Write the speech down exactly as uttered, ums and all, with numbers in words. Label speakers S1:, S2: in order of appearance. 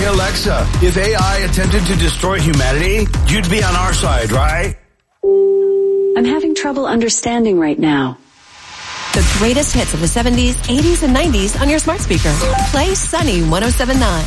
S1: Alexa, if A I attempted to destroy humanity, you'd be on our side, right?
S2: I'm having trouble understanding right now.
S3: The greatest hits of the seventies, eighties, and nineties on your smart speaker. Play Sunny one oh seven point nine.